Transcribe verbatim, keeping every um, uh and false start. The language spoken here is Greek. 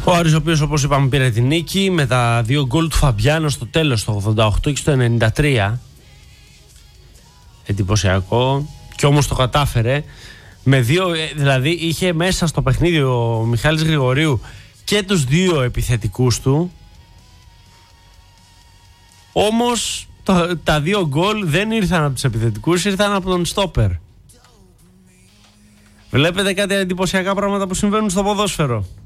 Ο Άρης, ο οποίος όπως είπαμε πήρε την νίκη με τα δύο γκολ του Φαμπιάνο στο τέλος, στο ογδόντα οκτώ και στο ενενήντα τρία. Εντυπωσιακό. Και όμως το κατάφερε. Με δύο, δηλαδή είχε μέσα στο παιχνίδι ο Μιχάλης Γρηγορίου και τους δύο επιθετικούς του. Όμως το, τα δύο γκολ δεν ήρθαν από τους επιθετικούς, ήρθαν από τον στόπερ. Βλέπετε κάτι εντυπωσιακά πράγματα που συμβαίνουν στο ποδόσφαιρο.